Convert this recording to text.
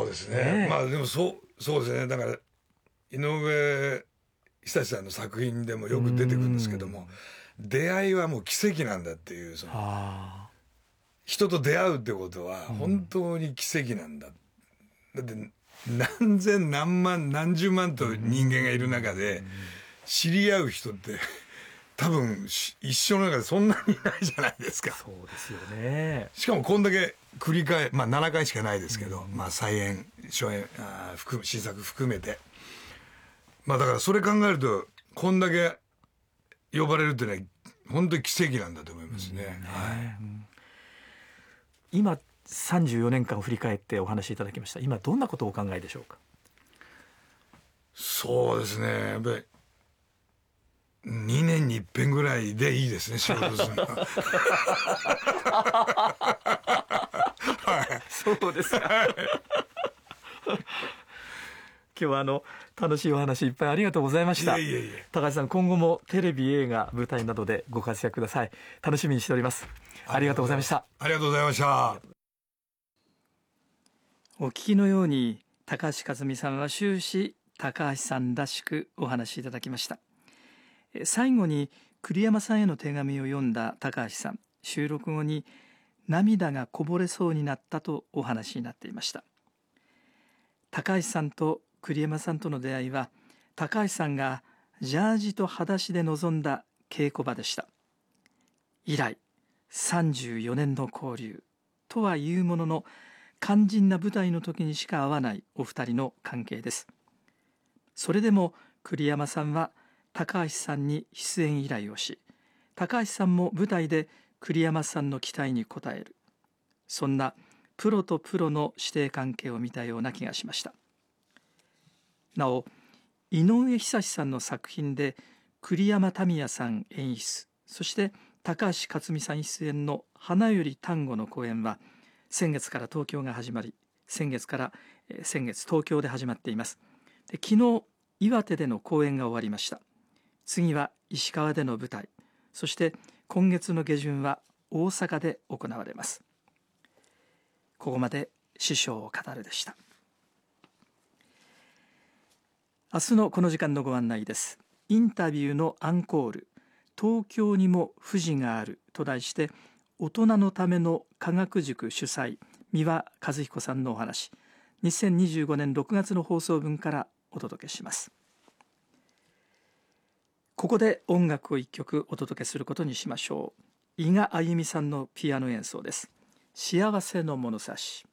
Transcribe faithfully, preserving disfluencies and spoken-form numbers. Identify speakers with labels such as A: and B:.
A: ですね、まあでもそうそうですね。だから井上久志さんの作品でもよく出てくるんですけども、出会いはもう奇跡なんだっていう、その人と出会うってことは本当に奇跡なんだ、だって何千何万何十万と人間がいる中で知り合う人って多分一生の中でそんなにいないじゃないですか。
B: そうですよね。
A: しかもこんだけ繰り返、まあななかいしかないですけど、まあ再演初演あ含新作含めて、まあだからそれ考えるとこんだけ呼ばれるっていうのは本当に奇跡なんだと思いますね。ね、はい、
B: うん、今さんじゅうよねんかんを振り返ってお話しいただきました。今どんなことをお考えでしょうか。
A: そうですね、やっぱりにねんにいっぺんぐらいでいいですね、仕事するのは。
B: はい、そうですか。はい、今日はあの楽しいお話いっぱいありがとうございました。
A: いえいえいえ、
B: 高橋さん、今後もテレビ、映画、舞台などでご活躍ください。楽しみにしております。ありがとうございました。
A: ありがとうございました。
B: お聞きのように高橋克実さんは終始高橋さんらしくお話しいただきました。最後に栗山さんへの手紙を読んだ高橋さん、収録後に涙がこぼれそうになったとお話になっていました。高橋さんと栗山さんとの出会いは、高橋さんがジャージと裸足で臨んだ稽古場でした。以来さんじゅうよねんの交流とはいうものの、肝心な舞台の時にしか会わないお二人の関係です。それでも栗山さんは高橋さんに出演依頼をし、高橋さんも舞台で栗山さんの期待に応える、そんなプロとプロの師弟関係を見たような気がしました。なお、井上久志さんの作品で栗山民也さん演出、そして高橋克実さん出演の花より丹後の公演は先月から東京が始まり、先月からえ先月東京で始まっています。で、昨日岩手での公演が終わりました。次は石川での舞台、そして今月の下旬は大阪で行われます。ここまで師匠を語るでした。明日のこの時間のご案内です。インタビューのアンコール、東京にも富士があると題して、大人のための科学塾主催、三輪和彦さんのお話、にせんにじゅうごねんろくがつの放送分からお届けします。ここで音楽を一曲お届けすることにしましょう。伊賀あゆみさんのピアノ演奏です。幸せの物差し。